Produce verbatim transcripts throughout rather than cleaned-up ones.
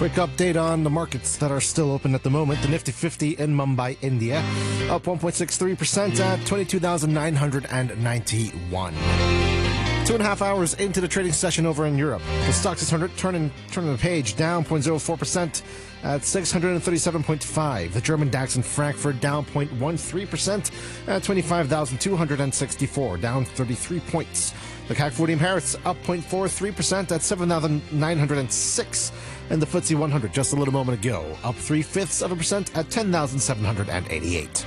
Quick update on the markets that are still open at the moment. The Nifty fifty in Mumbai, India, up one point six three percent at twenty-two thousand nine hundred ninety-one. Two and a half hours into the trading session over in Europe. The Stoxx six hundred turning, turning the page, down zero point zero four percent at six hundred thirty-seven point five. The German DAX in Frankfurt down zero point one three percent at twenty-five thousand two hundred sixty-four, down thirty-three points. The C A C forty in Paris up zero point four three percent at seven thousand nine hundred six. And the F T S E one hundred just a little moment ago, up three-fifths of a percent at ten thousand seven hundred eighty-eight.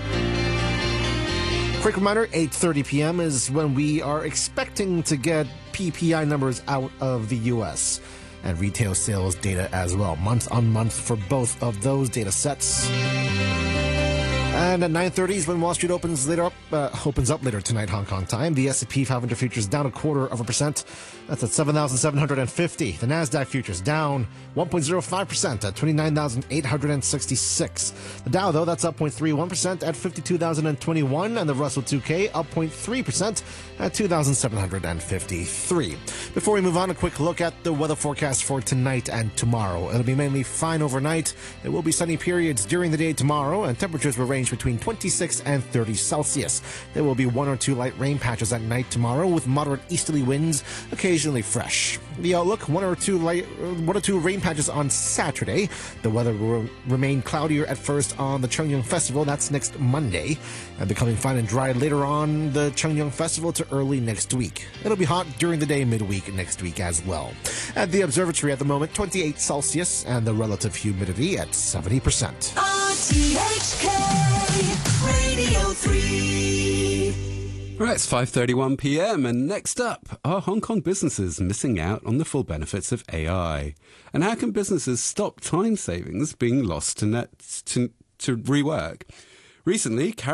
Quick reminder, eight thirty p.m. is when we are expecting to get P P I numbers out of the U S and retail sales data as well, month on month for both of those data sets. And at nine thirty is when Wall Street opens later up, uh, opens up later tonight, Hong Kong time. The S and P five hundred futures down a quarter of a percent. That's at seven thousand seven hundred fifty. The NASDAQ futures down one point zero five percent at twenty-nine thousand eight hundred sixty-six. The Dow, though, that's up zero point three one percent at fifty-two thousand twenty-one. And the Russell two K up zero point three percent at two thousand seven hundred fifty-three. Before we move on, a quick look at the weather forecast for tonight and tomorrow. It'll be mainly fine overnight. There will be sunny periods during the day tomorrow, and temperatures will range between twenty-six and thirty Celsius. There will be one or two light rain patches at night tomorrow with moderate easterly winds, occasionally fresh. The outlook, one or two light, one or two rain patches on Saturday. The weather will remain cloudier at first on the Chungnyeong Festival. That's next Monday, and becoming fine and dry later on the Chungnyeong Festival to early next week. It'll be hot during the day midweek next week as well. At the observatory at the moment, twenty-eight Celsius, and the relative humidity at seventy percent. R T H K Radio three. Right, it's five thirty-one p.m. and next up, are Hong Kong businesses missing out on the full benefits of A I? And how can businesses stop time savings being lost to net to, to rework? Recently,